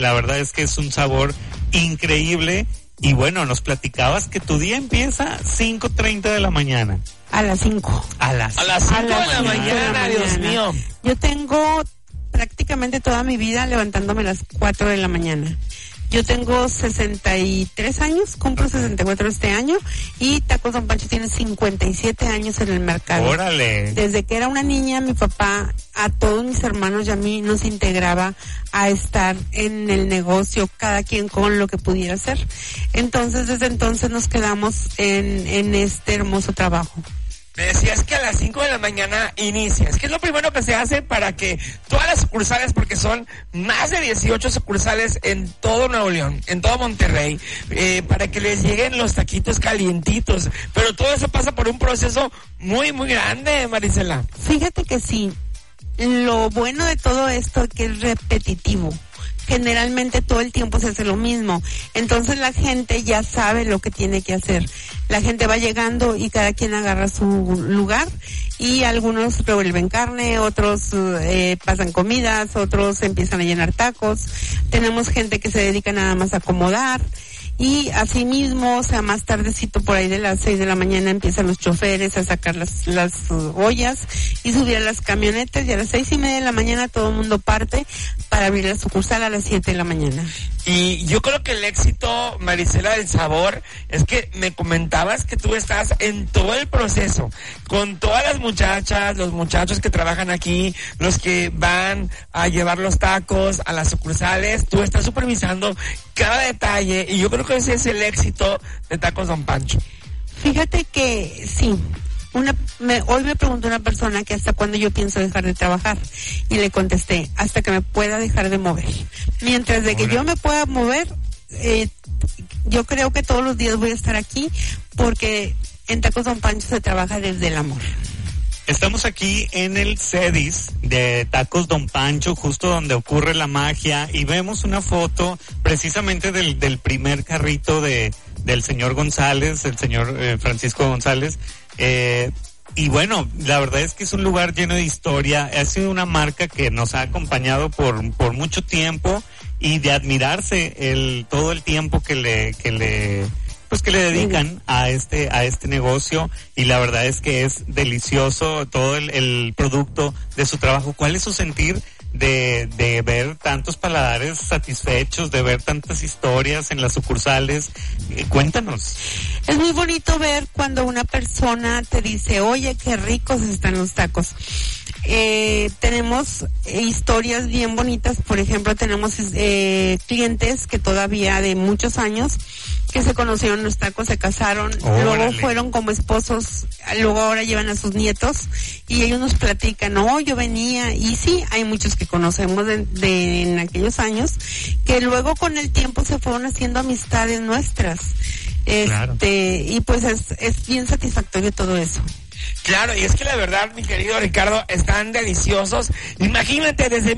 La verdad es que es un sabor increíble. Y bueno, nos platicabas que tu día empieza 5:30 de la mañana. A las 5. A las 5 de la mañana, Dios mío. Yo tengo prácticamente toda mi vida levantándome a las 4 de la mañana. Yo tengo 63 años, cumplo 64 este año, y Tacos Don Pancho tiene 57 años en el mercado. ¡Órale! Desde que era una niña, mi papá a todos mis hermanos y a mí nos integraba a estar en el negocio, cada quien con lo que pudiera hacer. Entonces, desde entonces nos quedamos en este hermoso trabajo. Me decías que a las 5 de la mañana inicias. ¿Qué es lo primero que se hace para que todas las sucursales, porque son más de 18 sucursales en todo Nuevo León, en todo Monterrey, para que les lleguen los taquitos calientitos? Pero todo eso pasa por un proceso muy, muy grande, Marisela. Fíjate que sí. Lo bueno de todo esto es que es repetitivo. Generalmente todo el tiempo se hace lo mismo. Entonces la gente ya sabe lo que tiene que hacer. La gente va llegando y cada quien agarra su lugar, y algunos revuelven carne, otros pasan comidas, otros empiezan a llenar tacos. Tenemos gente que se dedica nada más a acomodar. Y así mismo, o sea, más tardecito, por ahí de las 6 de la mañana, empiezan los choferes a sacar las ollas y subir a las camionetas, y a las 6:30 de la mañana todo el mundo parte para abrir la sucursal a las 7 de la mañana. Y yo creo que el éxito, Marisela, del sabor, es que me comentabas que tú estás en todo el proceso, con todas las muchachas, los muchachos que trabajan aquí, los que van a llevar los tacos a las sucursales, tú estás supervisando cada detalle, y yo creo que ese es el éxito de Tacos Don Pancho. Fíjate que sí. Hoy me preguntó una persona que hasta cuándo yo pienso dejar de trabajar, y le contesté, hasta que me pueda dejar de mover. Mientras de que yo me pueda mover, yo creo que todos los días voy a estar aquí, porque en Tacos Don Pancho se trabaja desde el amor. Estamos aquí en el CEDIS de Tacos Don Pancho, justo donde ocurre la magia, y vemos una foto precisamente del primer carrito del señor González, el señor Francisco González. Y bueno, la verdad es que es un lugar lleno de historia. Ha sido una marca que nos ha acompañado por mucho tiempo, y de admirarse todo el tiempo que le dedican a este negocio, y la verdad es que es delicioso todo el producto de su trabajo. ¿Cuál es su sentir de ver tantos paladares satisfechos, de ver tantas historias en las sucursales? Cuéntanos. Es muy bonito ver cuando una persona te dice, oye, qué ricos están los tacos. Tenemos historias bien bonitas. Por ejemplo, tenemos clientes que todavía de muchos años que se conocieron en los tacos, se casaron, luego fueron como esposos, luego ahora llevan a sus nietos, y ellos nos platican, yo venía, y sí, hay muchos que conocemos de en aquellos años, que luego con el tiempo se fueron haciendo amistades nuestras. Claro. Y pues es bien satisfactorio todo eso. Claro, y es que la verdad, mi querido Ricardo, están deliciosos. Imagínate, desde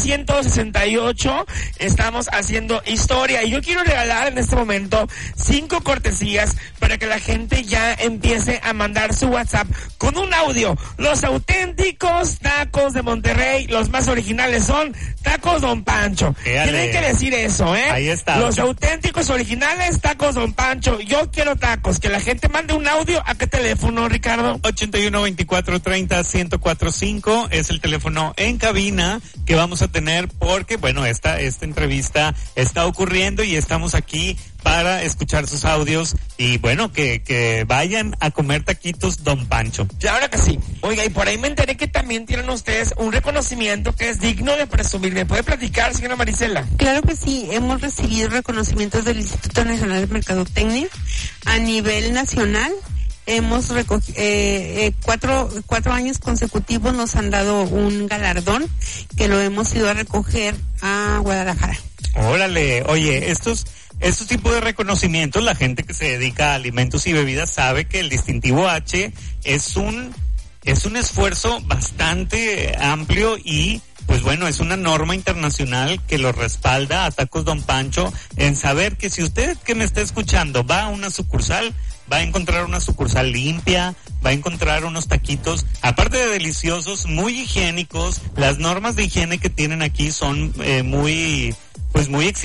1968 estamos haciendo historia, y yo quiero regalar en este momento 5 cortesías para que la gente ya empiece a mandar su WhatsApp con un audio. Los auténticos tacos de Monterrey, los más originales, son Tacos Don Pancho. Tienen que decir eso, Ahí está. Los auténticos originales, Tacos Don Pancho. Yo quiero tacos. Que la gente mande un audio. ¿A qué teléfono, Ricardo? 81-24-30-1045 es el teléfono en cabina que vamos a tener, porque bueno, esta entrevista está ocurriendo y estamos aquí para escuchar sus audios, y bueno, que vayan a comer taquitos Don Pancho. Claro que sí. Oiga, y por ahí me enteré que también tienen ustedes un reconocimiento que es digno de presumir. ¿Me puede platicar, señora Marisela? Claro que sí, hemos recibido reconocimientos del Instituto Nacional de Mercadotecnia a nivel nacional. Hemos recogido 4 años consecutivos, nos han dado un galardón que lo hemos ido a recoger a Guadalajara. Órale, oye, estos tipos de reconocimientos, la gente que se dedica a alimentos y bebidas sabe que el distintivo H es un esfuerzo bastante amplio, y pues bueno, es una norma internacional que lo respalda a Tacos Don Pancho, en saber que si usted que me está escuchando va a una sucursal, va a encontrar una sucursal limpia, va a encontrar unos taquitos, aparte de deliciosos, muy higiénicos. Las normas de higiene que tienen aquí son muy pues muy